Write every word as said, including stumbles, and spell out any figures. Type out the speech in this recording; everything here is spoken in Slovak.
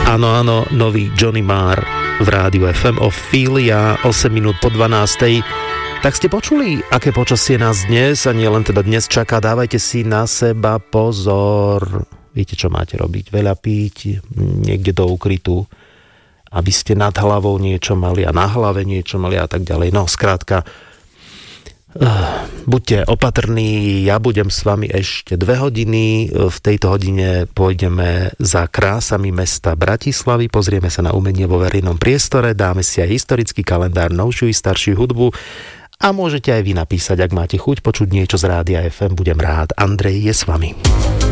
Áno, áno, nový Johnny Marr v rádiu ef em, Ophelia, osem minút po dvanástej. Tak ste počuli, aké počasie nás dnes, a nie len teda dnes čaká. Dávajte si na seba pozor. Viete, čo máte robiť? Veľa piť, niekde do ukrytu, aby ste nad hlavou niečo mali a na hlave niečo mali a tak ďalej. No, skrátka, buďte opatrní, ja budem s vami ešte dve hodiny. V tejto hodine pôjdeme za krásami mesta Bratislavy, pozrieme sa na umenie vo verejnom priestore, dáme si aj historický kalendár, novšiu i staršiu hudbu a môžete aj vy napísať, ak máte chuť počuť niečo z rádia ef em, budem rád. Andrej je s vami.